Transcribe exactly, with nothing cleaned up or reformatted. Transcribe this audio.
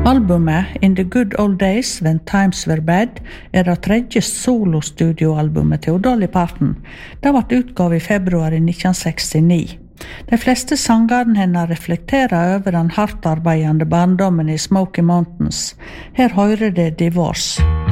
Albumet In the Good Old Days When Times Were Bad er det tredje solostudioalbumet til Dolly Parton. Det ble utgavet i februar i nitten sekstini. De fleste sangene henne reflekterer over den hardt arbeidende barndommen i Smoky Mountains. Her hører det Divorce.